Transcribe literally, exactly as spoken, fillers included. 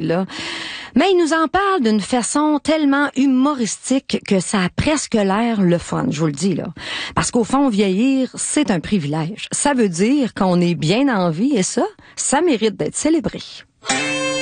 là. Mais il nous en parle d'une façon tellement humoristique que ça a presque l'air le fun, je vous le dis, là. Parce qu'au fond, vieillir, c'est un privilège. Ça veut dire qu'on est bien en vie et ça, ça mérite d'être célébré.